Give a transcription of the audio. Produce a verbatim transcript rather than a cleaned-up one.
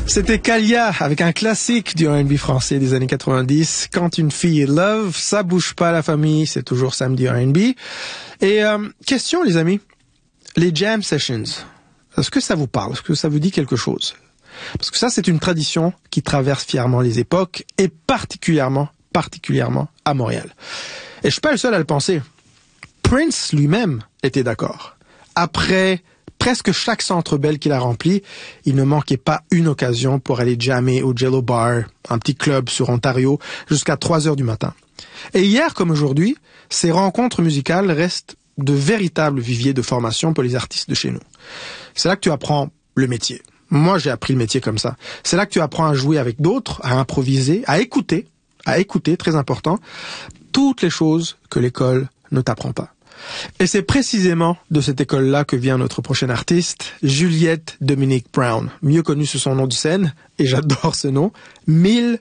C'était Kalia avec un classique du R and B français des années quatre-vingt-dix. Quand une fille est love, ça bouge pas la famille, c'est toujours samedi R and B. Et euh, question les amis, les jam sessions, est-ce que ça vous parle? Est-ce que ça vous dit quelque chose? Parce que ça, c'est une tradition qui traverse fièrement les époques et particulièrement, particulièrement à Montréal. Et je suis pas le seul à le penser. Prince lui-même était d'accord. Après presque chaque Centre Bell qu'il a rempli, il ne manquait pas une occasion pour aller jammer au Jello Bar, un petit club sur Ontario, jusqu'à trois heures du matin. Et hier comme aujourd'hui, ces rencontres musicales restent de véritables viviers de formation pour les artistes de chez nous. C'est là que tu apprends le métier. Moi, j'ai appris le métier comme ça. C'est là que tu apprends à jouer avec d'autres, à improviser, à écouter, à écouter, très important, toutes les choses que l'école ne t'apprend pas. Et c'est précisément de cette école-là que vient notre prochaine artiste, Juliette Dominique Brown, mieux connue sous son nom de scène, et j'adore ce nom, Mille